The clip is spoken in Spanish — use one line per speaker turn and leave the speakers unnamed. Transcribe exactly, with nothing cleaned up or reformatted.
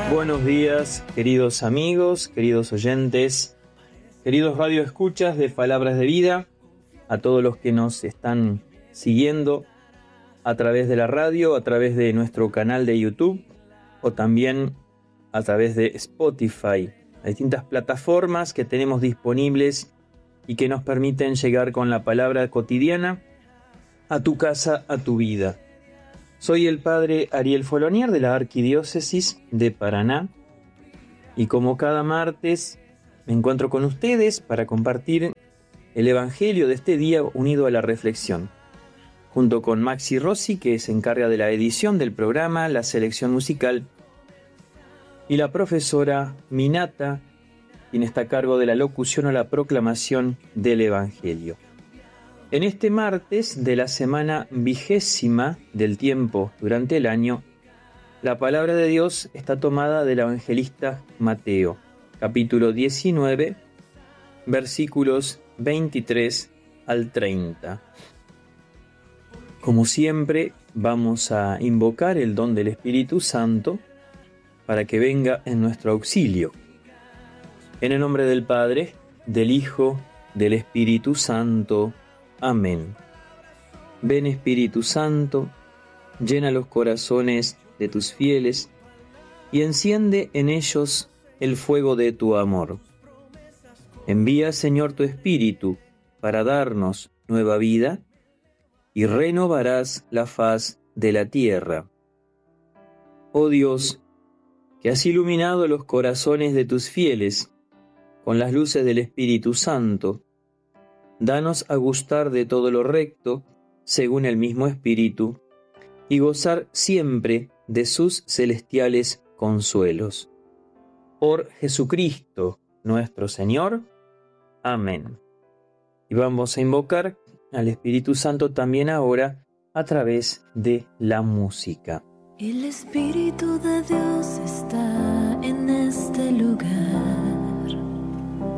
Buenos días, queridos amigos, queridos oyentes, queridos radioescuchas de Palabras de Vida, a todos los que nos están siguiendo a través de la radio, a través de nuestro canal de YouTube o también a través de Spotify, las distintas plataformas que tenemos disponibles y que nos permiten llegar con la palabra cotidiana a tu casa, a tu vida. Soy el padre Ariel Folonier de la Arquidiócesis de Paraná y como cada martes me encuentro con ustedes para compartir el Evangelio de este día unido a la reflexión, junto con Maxi Rossi, que se encarga de la edición del programa, la selección musical, y la profesora Minata, quien está a cargo de la locución o la proclamación del Evangelio. En este martes de la semana vigésima del tiempo durante el año, la palabra de Dios está tomada del evangelista Mateo, capítulo diecinueve, versículos veintitrés al treinta. Como siempre, vamos a invocar el don del Espíritu Santo para que venga en nuestro auxilio. En el nombre del Padre, del Hijo, del Espíritu Santo. Amén. Ven Espíritu Santo, llena los corazones de tus fieles y enciende en ellos el fuego de tu amor. Envía, Señor, tu Espíritu para darnos nueva vida y renovarás la faz de la tierra. Oh Dios, que has iluminado los corazones de tus fieles con las luces del Espíritu Santo, danos a gustar de todo lo recto, según el mismo Espíritu, y gozar siempre de sus celestiales consuelos. Por Jesucristo nuestro Señor. Amén. Y vamos a invocar al Espíritu Santo también ahora a través de la música.
El Espíritu de Dios está en este lugar.